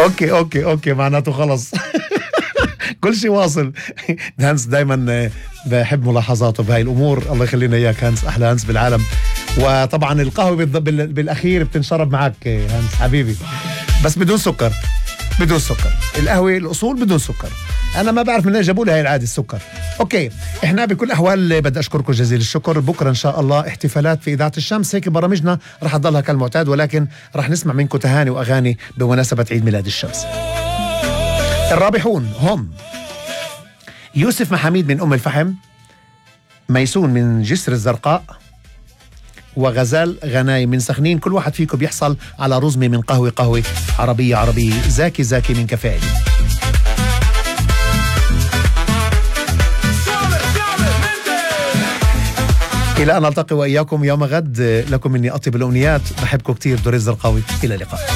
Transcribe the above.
اوكي معناته خلص. كل شيء واصل. هانس دايما بحب ملاحظاته بهاي الامور، الله يخلينا اياك هانس، احلى هانس بالعالم. وطبعا القهوه بالاخير بتنشرب معك هانس حبيبي، بس بدون سكر. القهوه الاصول بدون سكر. انا ما بعرف من اين جابوا لي هاي العاده السكر. اوكي، احنا بكل الاحوال بدي اشكركم جزيل الشكر. بكره ان شاء الله احتفالات في اذاعه الشمس، هيك برامجنا رح تضلها كالمعتاد، ولكن رح نسمع منكم تهاني واغاني بمناسبه عيد ميلاد الشمس. الرابحون هم يوسف محاميد من ام الفحم، ميسون من جسر الزرقاء، وغزال غنايم من سخنين. كل واحد فيكم بيحصل على رزمة من قهوة عربية زاكي من كفاية. إلى أن ألتقي وإياكم يوم غد، لكم مني أطيب الأمنيات. بحبكم كتير. دوري الزرقاوي، إلى اللقاء.